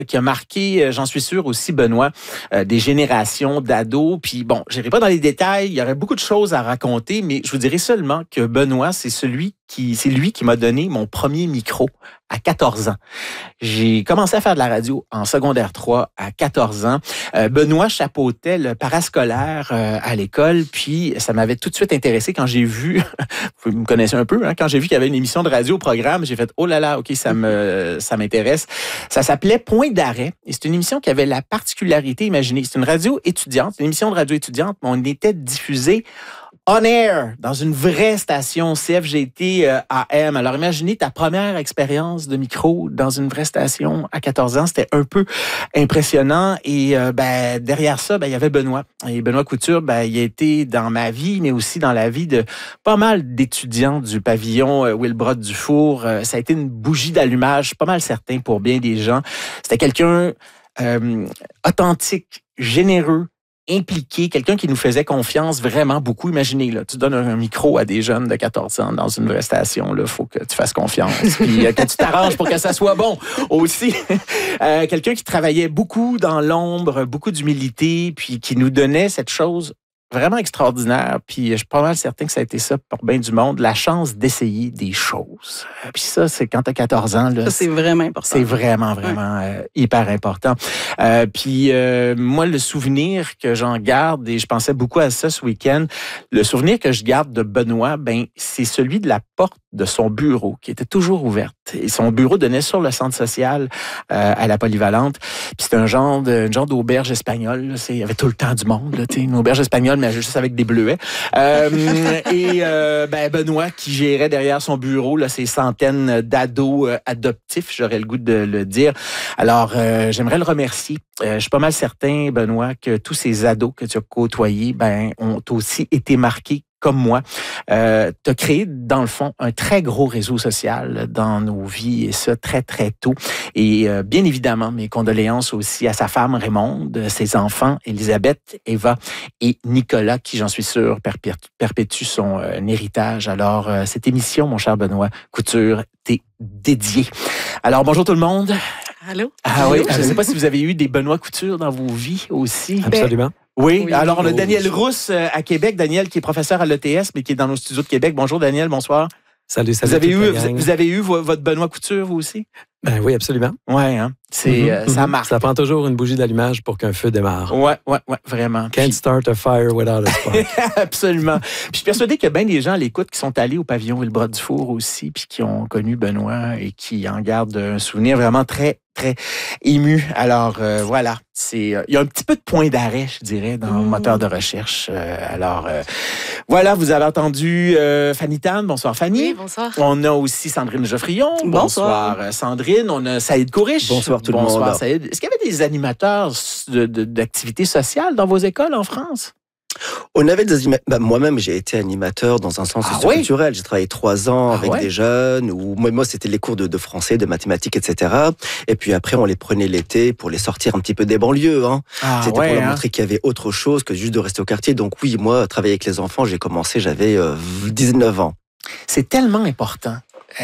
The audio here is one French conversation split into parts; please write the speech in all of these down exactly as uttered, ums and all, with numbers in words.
qui a marqué, euh, j'en suis sûr aussi, Benoît, euh, des générations d'ados. Puis bon, je n'irai pas dans les détails, il y aurait beaucoup de choses à raconter, mais je vous dirais seulement que Benoît, c'est celui qui, c'est lui qui m'a donné mon premier micro à quatorze ans. J'ai commencé à faire de la radio en secondaire trois à quatorze ans. Euh, Benoît chapeautait le parascolaire euh, à l'école, puis ça m'avait tout de suite intéressé quand j'ai vu, vous me connaissez un peu, hein, quand j'ai vu qu'il y avait une émission de radio au programme, j'ai fait « Oh là là, OK, ça me ça m'intéresse ». Ça s'appelait Point d'arrêt, et c'est une émission qui avait la particularité, imaginez, c'est une radio étudiante, une émission de radio étudiante, mais on était diffusé on air, dans une vraie station C F G T euh, A M. Alors, imaginez ta première expérience de micro dans une vraie station à quatorze ans. C'était un peu impressionnant. Et euh, ben, derrière ça, ben, il y avait Benoît. Et Benoît Couture, ben, il a été dans ma vie, mais aussi dans la vie de pas mal d'étudiants du pavillon euh, Wilbrod Dufour. Euh, ça a été une bougie d'allumage, pas mal certain pour bien des gens. C'était quelqu'un euh, authentique, généreux, impliqué, quelqu'un qui nous faisait confiance vraiment beaucoup. Imaginez, là, tu donnes un micro à des jeunes de quatorze ans dans une vraie station, il faut que tu fasses confiance, puis euh, que tu t'arranges pour que ça soit bon aussi. Euh, quelqu'un qui travaillait beaucoup dans l'ombre, beaucoup d'humilité, puis qui nous donnait cette chose vraiment extraordinaire, puis je suis pas mal certain que ça a été ça pour bien du monde, la chance d'essayer des choses. Puis ça, c'est quand tu as quatorze ans. Là, ça, c'est vraiment important. C'est vraiment, vraiment ouais. euh, hyper important. Euh, puis euh, moi, le souvenir que j'en garde, et je pensais beaucoup à ça ce week-end, le souvenir que je garde de Benoît, ben c'est celui de la porte de son bureau, qui était toujours ouverte. Et son bureau donnait sur le centre social euh, à la Polyvalente. Puis c'était un genre de, une genre d'auberge espagnole. Là. Il y avait tout le temps du monde. Là, une auberge espagnole, mais juste avec des bleuets. Euh, et euh, ben, Benoît qui gérait derrière son bureau là, ces centaines d'ados euh, adoptifs, j'aurais le goût de le dire. Alors, euh, j'aimerais le remercier. Euh, je suis pas mal certain, Benoît, que tous ces ados que tu as côtoyés ben, ont aussi été marqués comme moi, euh, t'as créé, dans le fond, un très gros réseau social dans nos vies, et ça, très, très tôt. Et euh, bien évidemment, mes condoléances aussi à sa femme Raymonde, ses enfants, Elisabeth, Eva et Nicolas, qui, j'en suis sûr, perpétuent son euh, héritage. Alors, euh, cette émission, mon cher Benoît Couture, t'est dédiée. Alors, bonjour tout le monde. Allô? Ah oui, je ne sais pas si vous avez eu des Benoît Couture dans vos vies aussi. Absolument. Oui, oui, alors on a oui, Daniel oui. Rousse euh, à Québec. Daniel qui est professeur à l'E T S, mais qui est dans nos studios de Québec. Bonjour Daniel, bonsoir. Salut, salut. Vous avez, eu, vous, vous avez eu votre Benoît Couture, vous aussi? Ben oui, absolument. Oui, hein? C'est, Mm-hmm, euh, ça mm-hmm. marque. Ça prend toujours une bougie d'allumage pour qu'un feu démarre. Oui, oui, oui, vraiment. Can't Puis... start a fire without a spark. Absolument. Puis je suis persuadé qu'il y a bien des gens à l'écoute qui sont allés au pavillon Wilbrod Dufour aussi, puis qui ont connu Benoît et qui en gardent un souvenir vraiment très, très ému. Alors euh, voilà, c'est euh, il y a un petit peu de point d'arrêt, je dirais, dans le mmh. moteur de recherche. Euh, alors euh, voilà, vous avez entendu euh, Fanny Tan. Bonsoir Fanny. Oui, bonsoir. On a aussi Sandrine Geoffrion. Bonsoir. Bonsoir Sandrine. On a Saïd Kourish. Bonsoir tout le bonsoir, monde. Saïd. Est-ce qu'il y avait des animateurs de, de, d'activités sociales dans vos écoles en France? On avait des animateurs. Bah, moi-même, j'ai été animateur dans un sens ah, culturel. Oui? J'ai travaillé trois ans ah, avec ouais? des jeunes. Où moi, moi, c'était les cours de, de français, de mathématiques, et cetera. Et puis après, on les prenait l'été pour les sortir un petit peu des banlieues. Hein. Ah, c'était ouais, pour leur hein? montrer qu'il y avait autre chose que juste de rester au quartier. Donc oui, moi, travailler avec les enfants, j'ai commencé, j'avais euh, dix-neuf ans. C'est tellement important.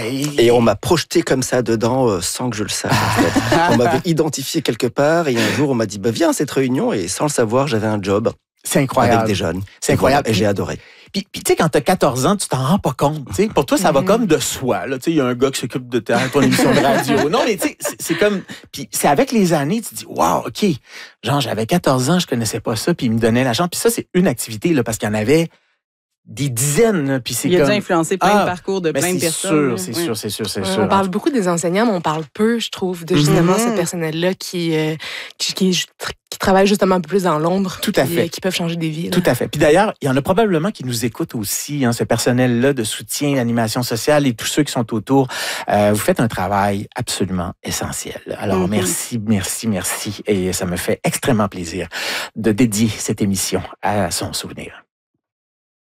Et on m'a projeté comme ça dedans euh, sans que je le sache. En fait. On m'avait identifié quelque part et un jour on m'a dit bah, viens à cette réunion et sans le savoir j'avais un job. C'est incroyable. Avec des jeunes. C'est incroyable. Voilà, et j'ai adoré. Puis, puis tu sais, quand t'as quatorze ans, tu t'en rends pas compte. T'sais. Pour toi, ça va comme de soi. Il y a un gars qui s'occupe de ta, ton émission de radio. Non, mais tu sais, c'est, c'est comme... Puis c'est avec les années, tu te dis, wow, OK, genre j'avais quatorze ans, je connaissais pas ça, puis il me donnait la chance. Puis ça, c'est une activité, là, parce qu'il y en avait des dizaines. Puis c'est Il a comme... dû influencer plein ah, de parcours de plein de personnes. C'est là. sûr, c'est sûr, c'est sûr, c'est Ouais, sûr. on parle beaucoup des enseignants, mais on parle peu, je trouve, de justement Mm-hmm. ces personnels-là qui, euh, qui, qui, qui travaillent justement un peu plus dans l'ombre. Tout à puis, fait. euh, qui peuvent changer des vies. Tout à fait. Puis d'ailleurs, il y en a probablement qui nous écoutent aussi, hein, ce personnel-là de soutien, d'animation sociale et tous ceux qui sont autour. Euh, vous faites un travail absolument essentiel. Alors, Mm-hmm. merci, merci, merci. Et ça me fait extrêmement plaisir de dédier cette émission à son souvenir.